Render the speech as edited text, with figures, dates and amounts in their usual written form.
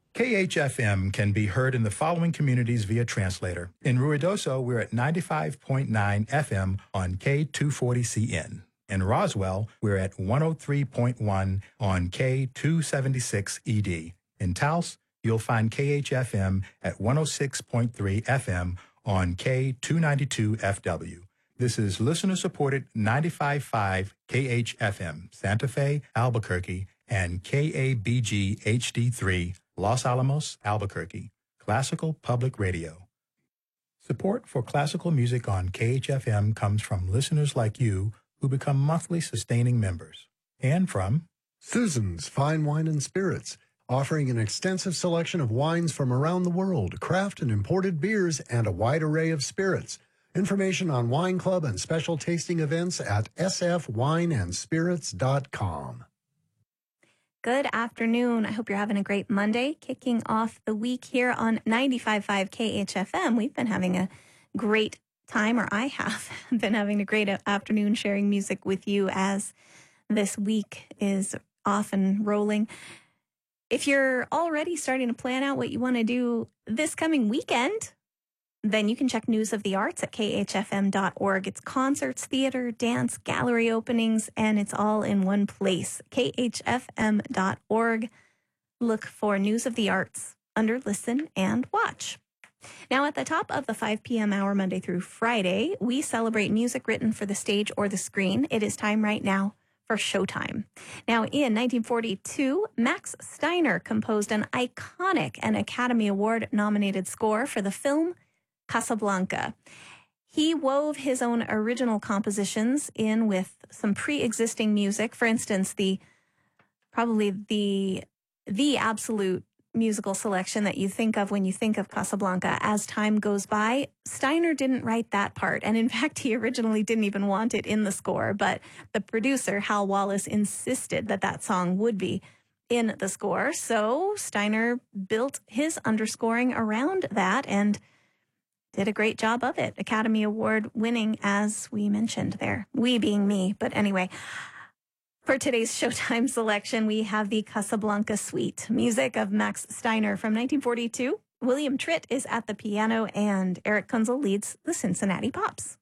KHFM can be heard in the following communities via translator. In Ruidoso, we're at 95.9 FM on K240CN. In Roswell, we're at 103.1 on K276ED. In Taos, you'll find KHFM at 106.3 FM on K292FW. This is listener-supported 95.5 KHFM, Santa Fe, Albuquerque, and KABG HD3, Los Alamos, Albuquerque, Classical Public Radio. Support for classical music on KHFM comes from listeners like you who become monthly sustaining members, and from Susan's Fine Wine and Spirits, offering an extensive selection of wines from around the world, craft and imported beers, and a wide array of spirits. Information on Wine Club and special tasting events at sfwineandspirits.com. Good afternoon. I hope you're having a great Monday, kicking off the week here on 95.5 KHFM. We've been having a great time, or I have been having a great afternoon sharing music with you as this week is off and rolling. If you're already starting to plan out what you want to do this coming weekend, then you can check News of the Arts at khfm.org. It's concerts, theater, dance, gallery openings, and it's all in one place. khfm.org. Look for News of the Arts under Listen and Watch. Now, at the top of the 5 p.m. hour, Monday through Friday, we celebrate music written for the stage or the screen. It is time right now for Showtime. Now, in 1942, Max Steiner composed an iconic and Academy Award-nominated score for the film Casablanca. He wove his own original compositions in with some pre-existing music. For instance, probably the absolute musical selection that you think of when you think of Casablanca, As Time Goes By. Steiner didn't write that part, and in fact, he originally didn't even want it in the score, but the producer, Hal Wallace, insisted that that song would be in the score, so Steiner built his underscoring around that and did a great job of it. Academy Award winning, as we mentioned there. We being me, but anyway. For today's Showtime selection, we have the Casablanca Suite, music of Max Steiner from 1942. William Tritt is at the piano, and Eric Kunzel leads the Cincinnati Pops.